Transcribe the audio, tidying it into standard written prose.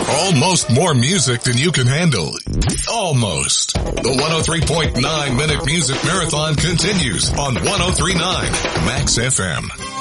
Almost more music than you can handle. Almost. The 103.9 Minute Music Marathon continues on 103.9 Max FM.